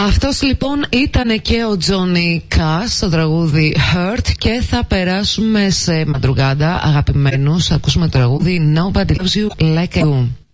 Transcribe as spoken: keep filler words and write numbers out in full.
Αυτός λοιπόν ήταν και ο Τζόνι Κας στο τραγούδι Hurt και θα περάσουμε σε Μαντρουγκάντα, αγαπημένους, ακούσουμε το τραγούδι Nobody Loves You Like I Do.